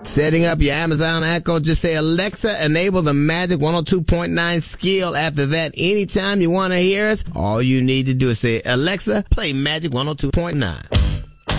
Setting up your Amazon Echo, just say, Alexa, enable the Magic 102.9 skill. After that, anytime you want to hear us, all you need to do is say, Alexa, play Magic 102.9.